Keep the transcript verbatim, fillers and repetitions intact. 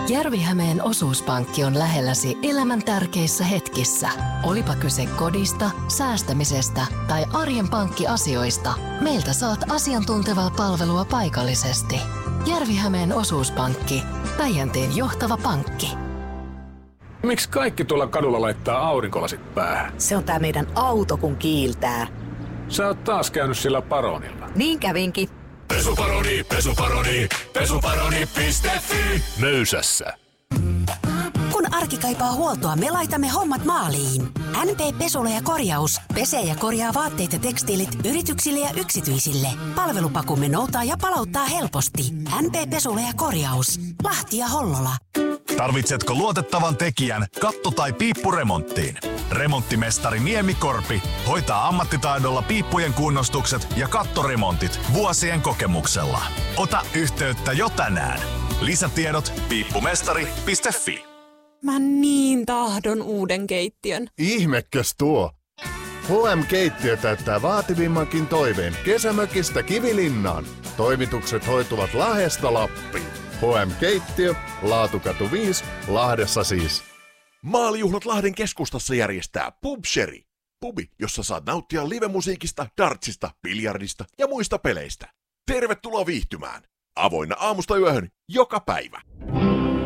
Järvi-Hämeen osuuspankki on lähelläsi elämän tärkeissä hetkissä. Olipa kyse kodista, säästämisestä tai arjen pankkiasioista, meiltä saat asiantuntevaa palvelua paikallisesti. Järvi-Hämeen osuuspankki, Päijänteen johtava pankki. Miksi kaikki tuolla kadulla laittaa aurinkolasit päähän? Se on tää meidän auto, kun kiiltää. Sä oot taas käynyt sillä Paronilla. Niin kävinkin. Pesuparoni, pesuparoni, pesuparoni piste fi. Möysässä. Kun arki kaipaa huoltoa, me laitamme hommat maaliin. N P Pesula ja korjaus. Pesee ja korjaa vaatteet ja tekstiilit yrityksille ja yksityisille. Palvelupakumme noutaa ja palauttaa helposti. N P Pesula ja korjaus. Lahti ja Hollola. Tarvitsetko luotettavan tekijän katto- tai piippuremonttiin? Remonttimestari Niemi Korpi hoitaa ammattitaidolla piippujen kunnostukset ja kattoremontit vuosien kokemuksella. Ota yhteyttä jo tänään. Lisätiedot piippumestari piste fi. Mä niin tahdon uuden keittiön. Ihmekäs tuo. H M-keittiö täyttää vaativimmankin toiveen kesämökistä Kivilinnaan. Toimitukset hoituvat Lahdesta Lappiin. H M-keittiö, Laatukatu viisi, Lahdessa siis. Maalijuhlat Lahden keskustassa järjestää Pubsherry. Pubi, jossa saat nauttia livemusiikista, dartsista, biljardista ja muista peleistä. Tervetuloa viihtymään. Avoinna aamusta yöhön joka päivä.